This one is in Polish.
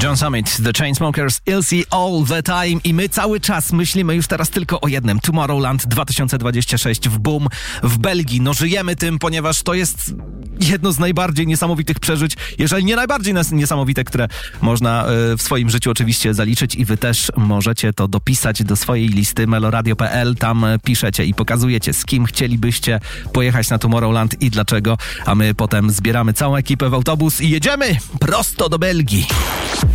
John Summit, The Chainsmokers, Ilse All the Time i my cały czas myślimy już teraz tylko o jednym. Tomorrowland 2026 w Boom w Belgii. No żyjemy tym, ponieważ to jest jedno z najbardziej niesamowitych przeżyć, jeżeli nie najbardziej niesamowite, które można w swoim życiu oczywiście zaliczyć i wy też możecie to dopisać do swojej listy meloradio.pl. Tam piszecie i pokazujecie, z kim chcielibyście pojechać na Tomorrowland i dlaczego, a my potem zbieramy całą ekipę w autobus i jedziemy prosto do Belgii.